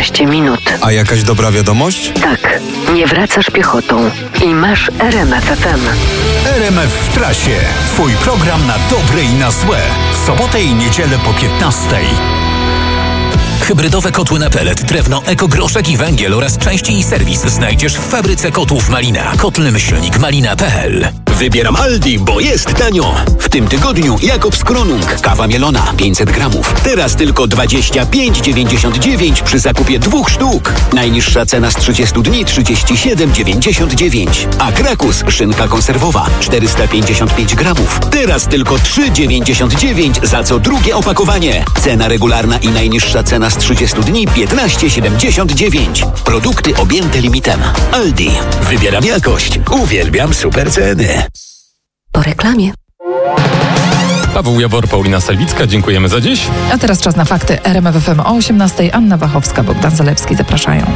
15 minut. A jakaś dobra wiadomość? Tak, nie wracasz piechotą i masz RMF FM. RMF w trasie. Twój program na dobre i na złe. W sobotę i niedzielę po 15:00. Hybrydowe kotły na pelet, drewno, ekogroszek i węgiel oraz części i serwis znajdziesz w fabryce kotłów Malina. Kotle-malina.pl. Wybieram Aldi, bo jest tanio. W tym tygodniu Jakobs Kronung, kawa mielona 500 gramów. Teraz tylko 25,99 przy zakupie 2 sztuk. Najniższa cena z 30 dni 37,99. A Krakus, szynka konserwowa 455 gramów. Teraz tylko 3,99 za co drugie opakowanie. Cena regularna i najniższa cena z 30 dni 15,79. Produkty objęte limitem. Aldi. Wybieram jakość. Uwielbiam super ceny. Po reklamie. Paweł Jawor, Paulina Salwicka, dziękujemy za dziś. A teraz czas na fakty. RMF FM o 18:00. Anna Wachowska, Bogdan Zalewski zapraszają.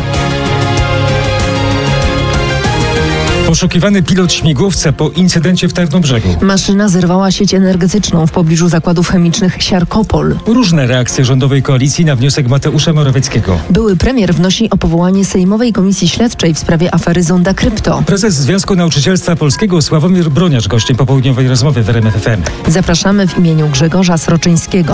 Poszukiwany pilot śmigłowca po incydencie w Tarnobrzegu. Maszyna zerwała sieć energetyczną w pobliżu zakładów chemicznych Siarkopol. Różne reakcje rządowej koalicji na wniosek Mateusza Morawieckiego. Były premier wnosi o powołanie Sejmowej Komisji Śledczej w sprawie afery Zonda Krypto. Prezes Związku Nauczycielstwa Polskiego Sławomir Broniarz gościem popołudniowej rozmowy w RMF FM. Zapraszamy w imieniu Grzegorza Sroczyńskiego.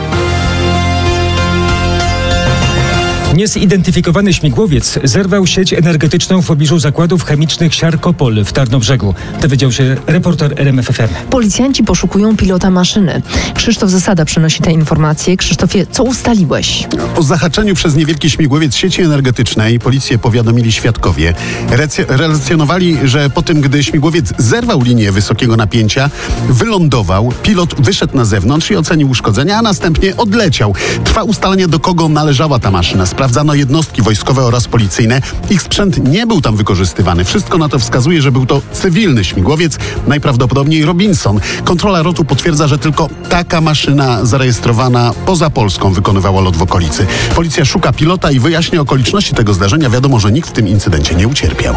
Niezidentyfikowany śmigłowiec zerwał sieć energetyczną w pobliżu zakładów chemicznych Siarkopol w Tarnobrzegu. Dowiedział się reporter RMF FM. Policjanci poszukują pilota maszyny. Krzysztof Zasada przynosi te informacje. Krzysztofie, co ustaliłeś? O zahaczeniu przez niewielki śmigłowiec sieci energetycznej policję powiadomili świadkowie. Relacjonowali, że po tym, gdy śmigłowiec zerwał linię wysokiego napięcia, wylądował, pilot wyszedł na zewnątrz i ocenił uszkodzenia, a następnie odleciał. Trwa ustalenie, do kogo należała ta maszyna. Sprawdzano jednostki wojskowe oraz policyjne. Ich sprzęt nie był tam wykorzystywany. Wszystko na to wskazuje, że był to cywilny śmigłowiec, najprawdopodobniej Robinson. Kontrola ROT-u potwierdza, że tylko taka maszyna zarejestrowana poza Polską wykonywała lot w okolicy. Policja szuka pilota i wyjaśnia okoliczności tego zdarzenia. Wiadomo, że nikt w tym incydencie nie ucierpiał.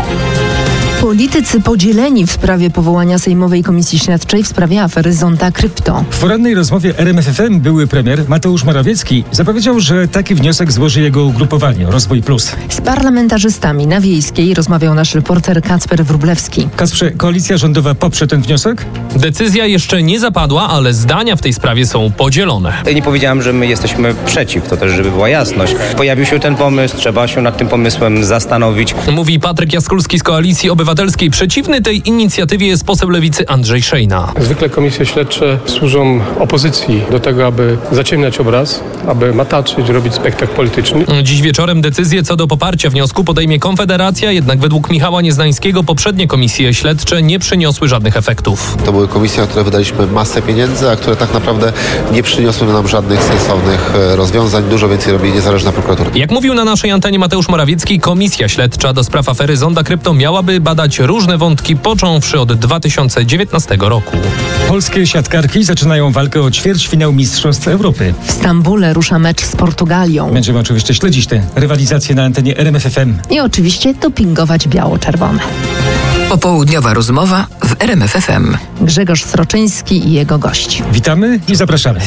Politycy podzieleni w sprawie powołania Sejmowej Komisji Śledczej w sprawie afery Zonda Krypto. W porannej rozmowie RMF FM były premier Mateusz Morawiecki zapowiedział, że taki wniosek złoży jego ugrupowanie Rozwój Plus. Z parlamentarzystami na Wiejskiej rozmawiał nasz reporter Kacper Wróblewski. Kacprze, koalicja rządowa poprze ten wniosek? Decyzja jeszcze nie zapadła, ale zdania w tej sprawie są podzielone. Ja nie powiedziałem, że my jesteśmy przeciw, to też, żeby była jasność. Pojawił się ten pomysł, trzeba się nad tym pomysłem zastanowić. Mówi Patryk Jaskulski z Koalicji Obywatelskiej. Przeciwny tej inicjatywie jest poseł Lewicy Andrzej Szejna. Zwykle komisje śledcze służą opozycji do tego, aby zaciemniać obraz, aby mataczyć, robić spektakl polityczny. Dziś wieczorem decyzję co do poparcia wniosku podejmie Konfederacja, jednak według Michała Nieznańskiego poprzednie komisje śledcze nie przyniosły żadnych efektów. To były komisje, na które wydaliśmy masę pieniędzy, a które tak naprawdę nie przyniosły nam żadnych sensownych rozwiązań. Dużo więcej robi niezależna prokuratura. Jak mówił na naszej antenie Mateusz Morawiecki, komisja śledcza do spraw afery Zonda Krypto miałaby badać różne wątki, począwszy od 2019 roku. Polskie siatkarki zaczynają walkę o ćwierćfinał Mistrzostw Europy. W Stambule rusza mecz z Portugalią. Będziemy oczywiście śledzić tę rywalizację na antenie RMF FM. I oczywiście dopingować biało-czerwone. Popołudniowa rozmowa w RMF FM. Grzegorz Sroczyński i jego gość. Witamy i zapraszamy.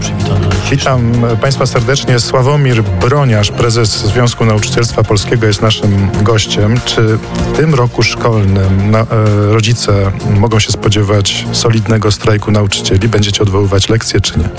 Witam Państwa serdecznie. Sławomir Broniarz, prezes Związku Nauczycielstwa Polskiego, jest naszym gościem. Czy w tym roku szkolnym rodzice mogą się spodziewać solidnego strajku nauczycieli? Będziecie odwoływać lekcje, czy nie?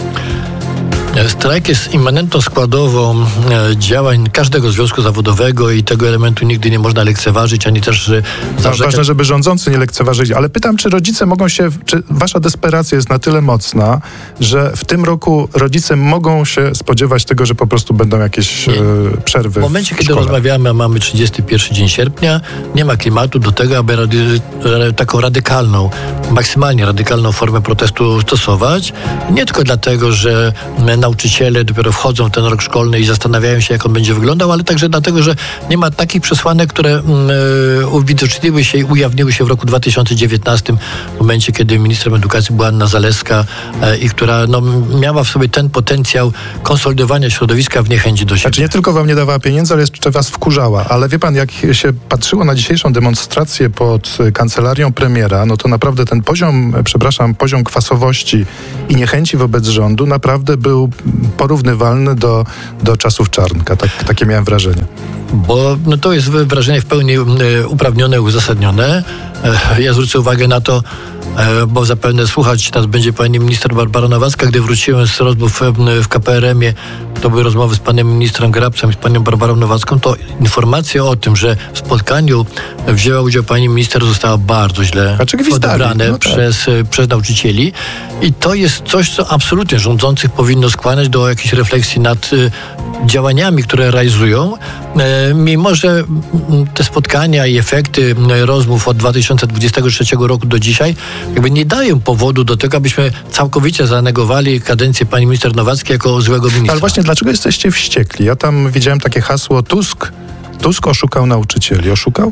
Strajk jest immanentną składową działań każdego związku zawodowego i tego elementu nigdy nie można lekceważyć, ani też Ważne, żeby rządzący nie lekceważyli, ale pytam, czy rodzice mogą się, czy wasza desperacja jest na tyle mocna, że w tym roku rodzice mogą się spodziewać tego, że po prostu będą jakieś przerwy w momencie, kiedy rozmawiamy, a mamy 31 dzień sierpnia, nie ma klimatu do tego, aby taką radykalną, maksymalnie radykalną formę protestu stosować. Nie tylko dlatego, że nauczyciele dopiero wchodzą w ten rok szkolny i zastanawiają się, jak on będzie wyglądał, ale także dlatego, że nie ma takich przesłanek, które uwidoczniły się i ujawniły się w roku 2019, w momencie, kiedy ministrem edukacji była Anna Zalewska i która miała w sobie ten potencjał konsolidowania środowiska w niechęci do siebie. Znaczy nie tylko wam nie dawała pieniędzy, ale jeszcze was wkurzała. Ale wie pan, jak się patrzyło na dzisiejszą demonstrację pod kancelarią premiera, no to naprawdę ten poziom kwasowości i niechęci wobec rządu naprawdę był porównywalny do czasów Czarnka. Takie miałem wrażenie. Bo to jest wrażenie w pełni uprawnione, uzasadnione. Ja zwrócę uwagę na to, bo zapewne słuchać nas będzie pani minister Barbara Nowacka. Gdy wróciłem z rozmów w KPRM-ie, to były rozmowy z panem ministrem Grabcem i z panią Barbarą Nowacką, to informacja o tym, że w spotkaniu wzięła udział pani minister, została bardzo źle odebrane przez nauczycieli. I to jest coś, co absolutnie rządzących powinno skłaniać do jakiejś refleksji nad działaniami, które realizują. Mimo że te spotkania i efekty rozmów od 2023 roku do dzisiaj jakby nie dają powodu do tego, abyśmy całkowicie zanegowali kadencję pani minister Nowackiej jako złego ministra. Ale właśnie dlaczego jesteście wściekli? Ja tam widziałem takie hasło Tusk oszukał nauczycieli. Oszukał?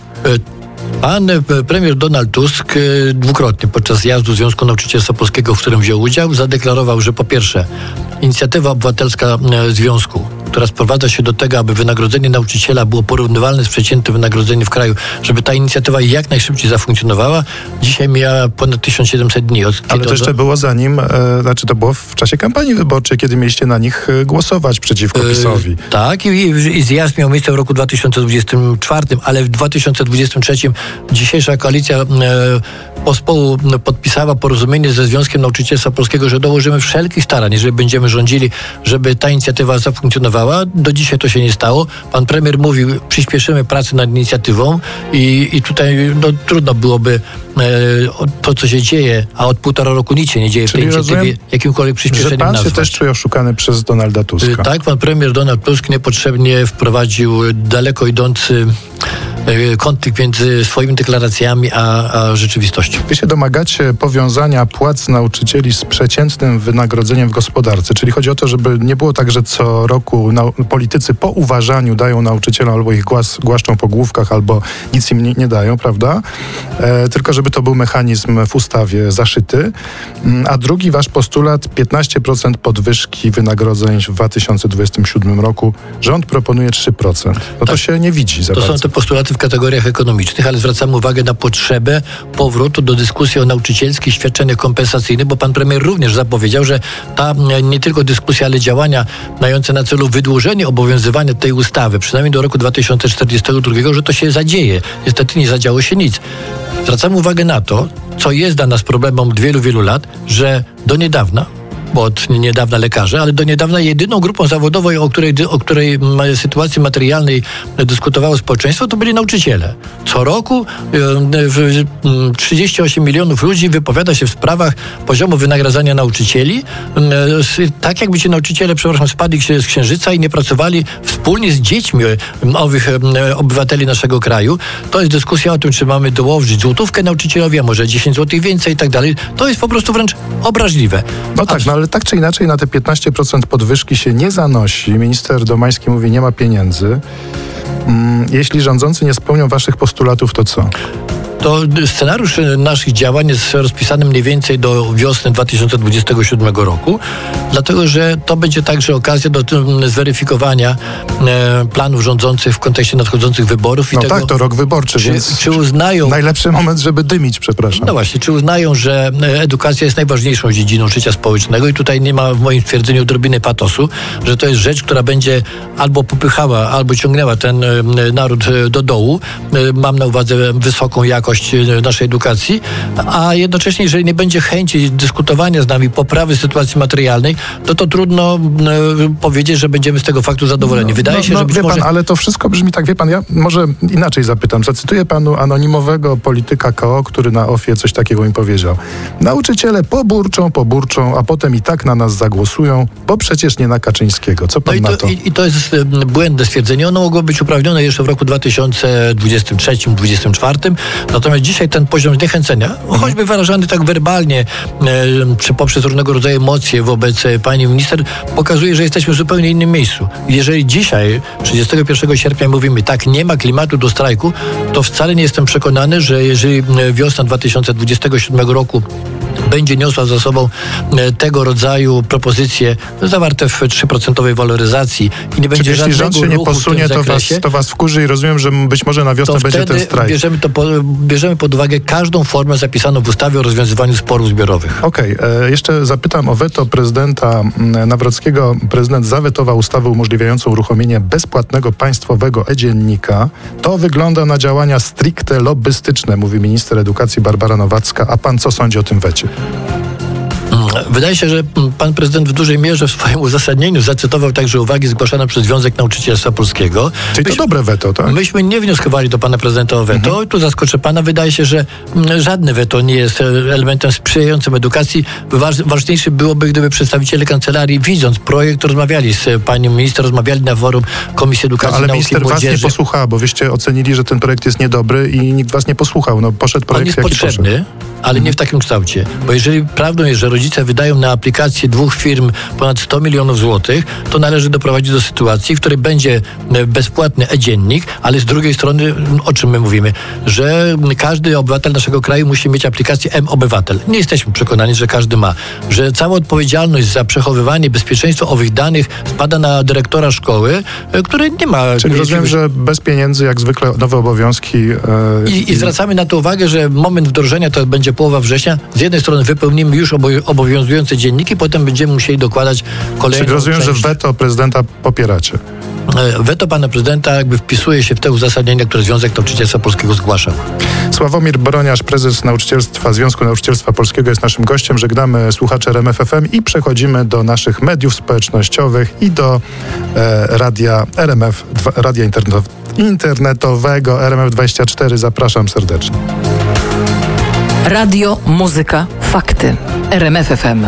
Pan premier Donald Tusk dwukrotnie podczas zjazdu Związku Nauczycielstwa Polskiego, w którym wziął udział, zadeklarował, że po pierwsze inicjatywa obywatelska Związku, która sprowadza się do tego, aby wynagrodzenie nauczyciela było porównywalne z przeciętnym wynagrodzeniem w kraju, żeby ta inicjatywa jak najszybciej zafunkcjonowała. Dzisiaj mija ponad 1700 dni. Ale to jeszcze było zanim, to było w czasie kampanii wyborczej, kiedy mieliście na nich głosować przeciwko PiS-owi. Tak, i zjazd miał miejsce w roku 2024, ale w 2023 dzisiejsza koalicja pospołu podpisała porozumienie ze Związkiem Nauczycielstwa Polskiego, że dołożymy wszelkich starań, jeżeli będziemy rządzili, żeby ta inicjatywa zafunkcjonowała. Do dzisiaj to się nie stało. Pan premier mówił, przyspieszymy pracę nad inicjatywą i tutaj trudno byłoby to, co się dzieje, a od 1,5 roku nic się nie dzieje w tej inicjatywie, jakimkolwiek przyspieszeniem nazwać. Że pan się też czuje oszukany przez Donalda Tuska. Tak, pan premier Donald Tusk niepotrzebnie wprowadził daleko idący konflikt między swoimi deklaracjami a rzeczywistością. Wy się domagacie powiązania płac nauczycieli z przeciętnym wynagrodzeniem w gospodarce, czyli chodzi o to, żeby nie było tak, że co roku politycy po uważaniu dają nauczycielom albo ich głaszczą po główkach, albo nic im nie dają, prawda? Tylko żeby to był mechanizm w ustawie zaszyty. A drugi wasz postulat, 15% podwyżki wynagrodzeń w 2027 roku. Rząd proponuje 3%. To się nie widzi za bardzo. To są te postulaty w kategoriach ekonomicznych, ale zwracamy uwagę na potrzebę powrotu do dyskusji o nauczycielskich świadczeniach kompensacyjnych, bo pan premier również zapowiedział, że ta nie tylko dyskusja, ale działania mające na celu wydłużenie obowiązywania tej ustawy, przynajmniej do roku 2042, że to się zadzieje. Niestety nie zadziało się nic. Zwracamy uwagę na to, co jest dla nas problemem od wielu, wielu lat, że do niedawna, bo od niedawna lekarze, ale do niedawna jedyną grupą zawodową, o której sytuacji materialnej dyskutowało społeczeństwo, to byli nauczyciele. Co roku 38 milionów ludzi wypowiada się w sprawach poziomu wynagradzania nauczycieli, tak jakby ci nauczyciele, spadli z księżyca i nie pracowali wspólnie z dziećmi owych obywateli naszego kraju. To jest dyskusja o tym, czy mamy dołożyć złotówkę nauczycielowi, a może 10 zł więcej i tak dalej. To jest po prostu wręcz obraźliwe. No tak, ale tak czy inaczej na te 15% podwyżki się nie zanosi. Minister Domański mówi, nie ma pieniędzy. Jeśli rządzący nie spełnią waszych postulatów, to co? To scenariusz naszych działań jest rozpisany mniej więcej do wiosny 2027 roku, dlatego że to będzie także okazja do zweryfikowania planów rządzących w kontekście nadchodzących wyborów. No tak, to rok wyborczy, więc czy uznają... Najlepszy moment, żeby dymić, przepraszam. No właśnie, czy uznają, że edukacja jest najważniejszą dziedziną życia społecznego i tutaj nie ma w moim twierdzeniu odrobiny patosu, że to jest rzecz, która będzie albo popychała, albo ciągnęła ten naród do dołu. Mam na uwadze wysoką jakość naszej edukacji, a jednocześnie, jeżeli nie będzie chęci dyskutowania z nami, poprawy sytuacji materialnej, to trudno powiedzieć, że będziemy z tego faktu zadowoleni. Wydaje się, że być może... Pan, ale to wszystko brzmi tak, wie pan, ja może inaczej zapytam. Zacytuję panu anonimowego polityka KO, który na OFIE coś takiego mi powiedział. Nauczyciele poburczą, a potem i tak na nas zagłosują, bo przecież nie na Kaczyńskiego. Co pan na to? I to jest błędne stwierdzenie. Ono mogło być uprawnione jeszcze w roku 2023-2024, natomiast dzisiaj ten poziom zniechęcenia, choćby wyrażany tak werbalnie, czy poprzez różnego rodzaju emocje wobec pani minister, pokazuje, że jesteśmy w zupełnie innym miejscu. Jeżeli dzisiaj, 31 sierpnia mówimy, tak, nie ma klimatu do strajku, to wcale nie jestem przekonany, że jeżeli wiosna 2027 roku będzie niosła za sobą tego rodzaju propozycje zawarte w 3% waloryzacji i nie będzie jeśli rząd się nie posunie, to was wkurzy i rozumiem, że być może na wiosnę będzie ten strajk. Bierzemy pod uwagę każdą formę zapisaną w ustawie o rozwiązywaniu sporów zbiorowych. Okej, jeszcze zapytam o weto prezydenta Nawrockiego. Prezydent zawetował ustawę umożliwiającą uruchomienie bezpłatnego państwowego e-dziennika. To wygląda na działania stricte lobbystyczne, mówi minister edukacji Barbara Nowacka. A pan co sądzi o tym wecie? Wydaje się, że pan prezydent w dużej mierze w swoim uzasadnieniu zacytował także uwagi zgłaszane przez Związek Nauczycielstwa Polskiego. Czyli to dobre weto, tak? Myśmy nie wnioskowali do pana prezydenta o weto. Tu zaskoczę pana. Wydaje się, że żadne weto nie jest elementem sprzyjającym edukacji. Ważniejsze byłoby, gdyby przedstawiciele kancelarii, widząc projekt, rozmawiali z panią minister, rozmawiali na forum Komisji Edukacji, ale Nauki minister i Młodzieży. was nie posłuchała, bo wyście ocenili, że ten projekt jest niedobry i nikt was nie posłuchał. No, poszedł projekt, On jest potrzebny, poszedł. ale nie w takim kształcie. Bo jeżeli prawdą jest, że rodzice wydają na aplikację 2 firm ponad 100 milionów złotych, to należy doprowadzić do sytuacji, w której będzie bezpłatny e-dziennik, ale z drugiej strony, o czym my mówimy, że każdy obywatel naszego kraju musi mieć aplikację M-Obywatel. Nie jesteśmy przekonani, że każdy ma. Że cała odpowiedzialność za przechowywanie, bezpieczeństwo owych danych spada na dyrektora szkoły, który nie ma... Czyli rozumiem, że bez pieniędzy, jak zwykle, nowe obowiązki... I zwracamy na to uwagę, że moment wdrożenia to będzie połowa września. Z jednej strony wypełnimy już obowiązujące dzienniki, potem będziemy musieli dokładać kolejną Czyli rozumiem, część. że weto prezydenta popieracie. Weto pana prezydenta jakby wpisuje się w te uzasadnienia, które Związek Nauczycielstwa Polskiego zgłaszał. Sławomir Broniarz, prezes Związku Nauczycielstwa Polskiego, jest naszym gościem. Żegnamy słuchaczy RMF FM i przechodzimy do naszych mediów społecznościowych i do radia RMF, radia internetowego RMF24. Zapraszam serdecznie. Radio, muzyka, fakty. RMF FM.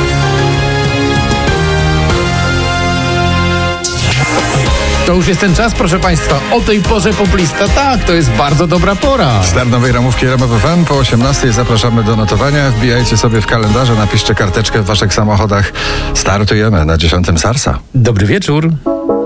To już jest ten czas, proszę Państwa. O tej porze poplista, tak, to jest bardzo dobra pora. Start nowej ramówki RMF FM. Po 18:00 zapraszamy do notowania. Wbijajcie sobie w kalendarze, napiszcie karteczkę w waszych samochodach. Startujemy na 10. Sarsa. Dobry wieczór.